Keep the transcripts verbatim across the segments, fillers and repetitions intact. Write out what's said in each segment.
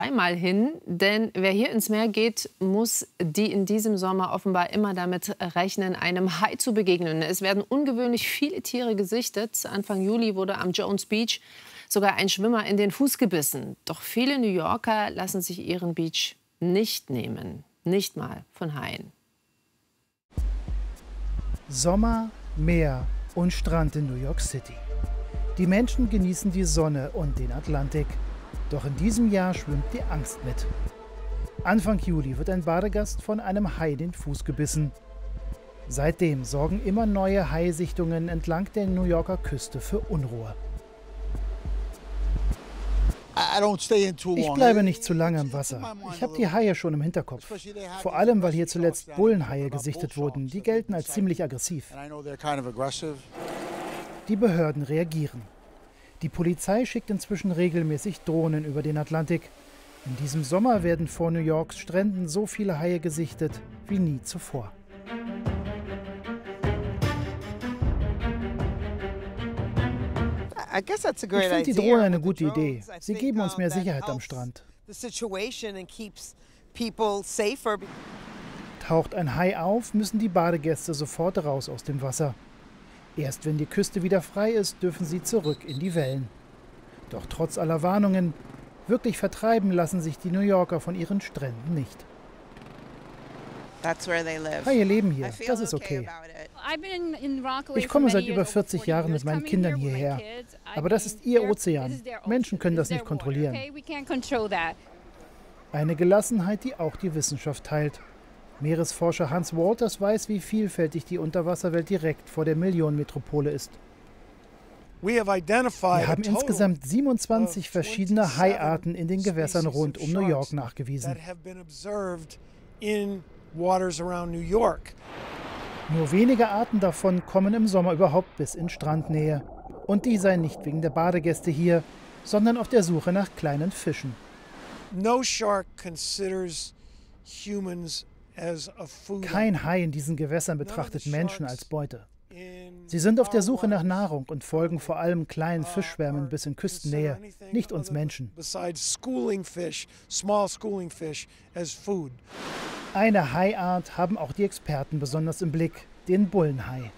Einmal hin, denn wer hier ins Meer geht, muss die in diesem Sommer offenbar immer damit rechnen, einem Hai zu begegnen. Es werden ungewöhnlich viele Tiere gesichtet. Anfang Juli wurde am Jones Beach sogar ein Schwimmer in den Fuß gebissen. Doch viele New Yorker lassen sich ihren Beach nicht nehmen, nicht mal von Haien. Sommer, Meer und Strand in New York City. Die Menschen genießen die Sonne und den Atlantik. Doch in diesem Jahr schwimmt die Angst mit. Anfang Juli wird ein Badegast von einem Hai den Fuß gebissen. Seitdem sorgen immer neue Haisichtungen entlang der New Yorker Küste für Unruhe. Ich bleibe nicht zu lange im Wasser. Ich habe die Haie schon im Hinterkopf. Vor allem, weil hier zuletzt Bullenhaie gesichtet wurden. Die gelten als ziemlich aggressiv. Die Behörden reagieren. Die Polizei schickt inzwischen regelmäßig Drohnen über den Atlantik. In diesem Sommer werden vor New Yorks Stränden so viele Haie gesichtet wie nie zuvor. Ich finde die Drohne eine gute Idee. Sie geben uns mehr Sicherheit am Strand. Taucht ein Hai auf, müssen die Badegäste sofort raus aus dem Wasser. Erst wenn die Küste wieder frei ist, dürfen sie zurück in die Wellen. Doch trotz aller Warnungen, wirklich vertreiben lassen sich die New Yorker von ihren Stränden nicht. Haie leben hier, das ist okay. Ich komme seit über vierzig Jahren mit meinen Kindern hierher. Aber das ist ihr Ozean. Menschen können das nicht kontrollieren. Eine Gelassenheit, die auch die Wissenschaft teilt. Meeresforscher Hans Walters weiß, wie vielfältig die Unterwasserwelt direkt vor der Millionenmetropole ist. Wir haben insgesamt siebenundzwanzig verschiedene Haiarten in den Gewässern rund um New York nachgewiesen. Nur wenige Arten davon kommen im Sommer überhaupt bis in Strandnähe. Und die seien nicht wegen der Badegäste hier, sondern auf der Suche nach kleinen Fischen. Kein Hai in diesen Gewässern betrachtet Menschen als Beute. Sie sind auf der Suche nach Nahrung und folgen vor allem kleinen Fischschwärmen bis in Küstennähe, nicht uns Menschen. Eine Haiart haben auch die Experten besonders im Blick, den Bullenhai.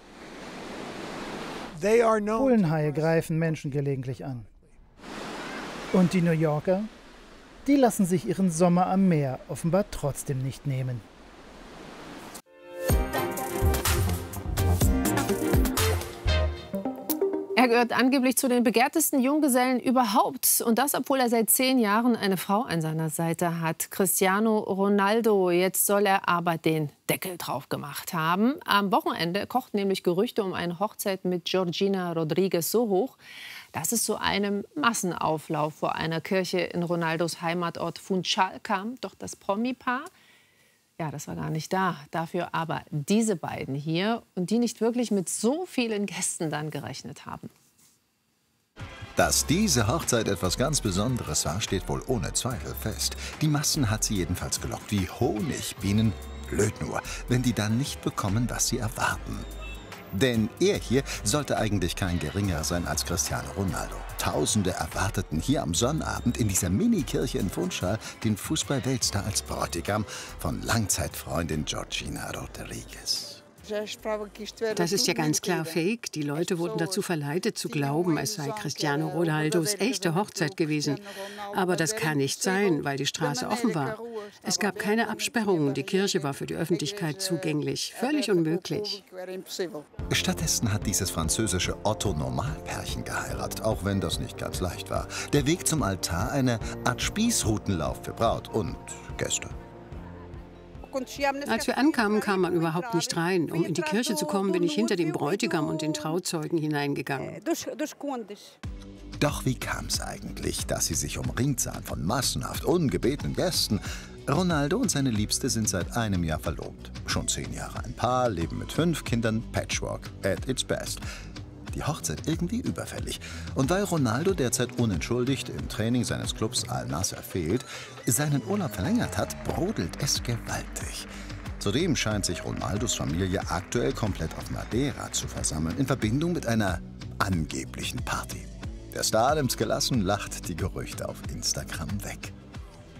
Bullenhaie greifen Menschen gelegentlich an. Und die New Yorker? Die lassen sich ihren Sommer am Meer offenbar trotzdem nicht nehmen. Er gehört angeblich zu den begehrtesten Junggesellen überhaupt. Und das, obwohl er seit zehn Jahren eine Frau an seiner Seite hat. Cristiano Ronaldo. Jetzt soll er aber den Deckel drauf gemacht haben. Am Wochenende kochten nämlich Gerüchte um eine Hochzeit mit Georgina Rodriguez so hoch, dass es zu einem Massenauflauf vor einer Kirche in Ronaldos Heimatort Funchal kam. Doch das Promi-Paar, ja, das war gar nicht da. Dafür aber diese beiden hier, und die nicht wirklich mit so vielen Gästen dann gerechnet haben. Dass diese Hochzeit etwas ganz Besonderes war, steht wohl ohne Zweifel fest. Die Massen hat sie jedenfalls gelockt wie Honigbienen. Blöd nur, wenn die dann nicht bekommen, was sie erwarten. Denn er hier sollte eigentlich kein geringerer sein als Cristiano Ronaldo. Tausende erwarteten hier am Sonnabend in dieser Mini-Kirche in Funchal den Fußball-Weltstar als Bräutigam von Langzeitfreundin Georgina Rodriguez. Das ist ja ganz klar fake. Die Leute wurden dazu verleitet zu glauben, es sei Cristiano Ronaldos echte Hochzeit gewesen. Aber das kann nicht sein, weil die Straße offen war. Es gab keine Absperrungen, die Kirche war für die Öffentlichkeit zugänglich. Völlig unmöglich. Stattdessen hat dieses französische Otto-Normal-Pärchen geheiratet, auch wenn das nicht ganz leicht war. Der Weg zum Altar eine Art Spießrutenlauf für Braut und Gäste. Als wir ankamen, kam man überhaupt nicht rein. Um in die Kirche zu kommen, bin ich hinter dem Bräutigam und den Trauzeugen hineingegangen. Doch wie kam es eigentlich, dass sie sich umringt sahen von massenhaft ungebetenen Gästen? Ronaldo und seine Liebste sind seit einem Jahr verlobt. Schon zehn Jahre ein Paar, leben mit fünf Kindern, Patchwork at its best. Die Hochzeit irgendwie überfällig. Und weil Ronaldo derzeit unentschuldigt im Training seines Clubs Al-Nassr fehlt, seinen Urlaub verlängert hat, brodelt es gewaltig. Zudem scheint sich Ronaldos Familie aktuell komplett auf Madeira zu versammeln, in Verbindung mit einer angeblichen Party. Der Star nimmt's gelassen, lacht die Gerüchte auf Instagram weg.